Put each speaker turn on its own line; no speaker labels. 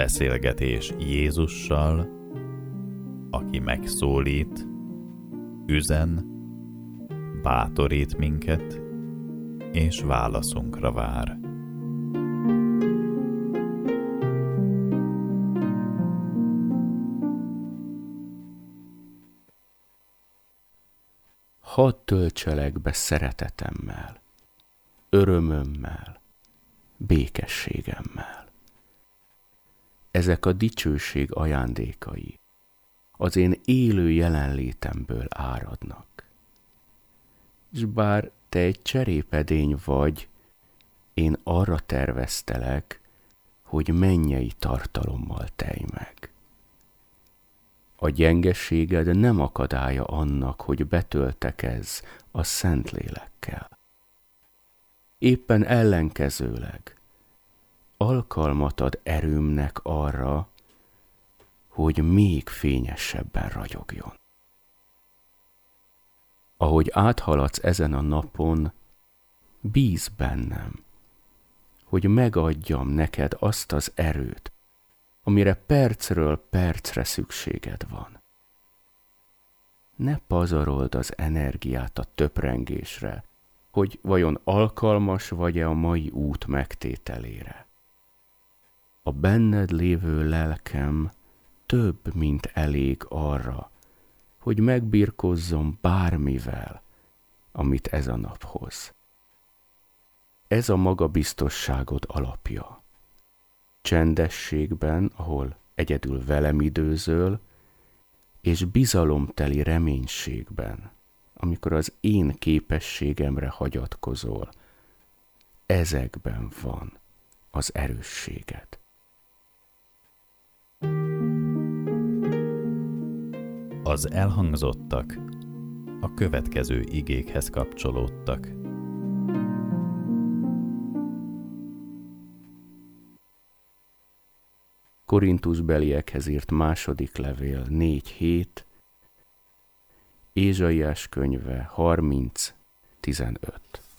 Beszélgetés Jézussal, aki megszólít, üzen, bátorít minket, és válaszunkra vár.
Hadd töltselek be szeretetemmel, örömömmel, békességemmel. Ezek a dicsőség ajándékai az én élő jelenlétemből áradnak. És bár te egy cserépedény vagy, én arra terveztelek, hogy mennyei tartalommal telj meg. A gyengeséged nem akadálya annak, hogy betöltekezz a Szentlélekkel. Éppen ellenkezőleg alkalmat ad erőmnek arra, hogy még fényesebben ragyogjon. Ahogy áthaladsz ezen a napon, bízz bennem, hogy megadjam neked azt az erőt, amire percről percre szükséged van. Ne pazarold az energiát a töprengésre, hogy vajon alkalmas vagy-e a mai út megtételére. A benned lévő lelkem több, mint elég arra, hogy megbirkózzon bármivel, amit ez a nap hoz. Ez a magabiztosságod alapja. Csendességben, ahol egyedül velem időzöl, és bizalomteli reménységben, amikor az én képességemre hagyatkozol, ezekben van az erősséged.
Az elhangzottak a következő igékhez kapcsolódtak.
Korintusbeliekhez írt második levél 4:7, Ézsaiás könyve 30:15.